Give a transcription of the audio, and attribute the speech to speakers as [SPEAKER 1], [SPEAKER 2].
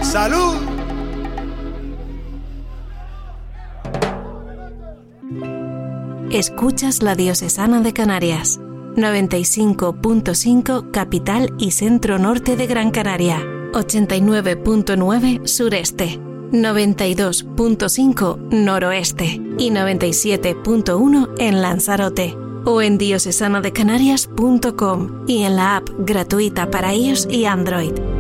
[SPEAKER 1] ¡Salud!
[SPEAKER 2] Escuchas la Diocesana de Canarias, 95.5 capital y centro norte de Gran Canaria, 89.9 sureste, 92.5 noroeste y 97.1 en Lanzarote, o en diocesanadecanarias.com y en la app gratuita para iOS y Android.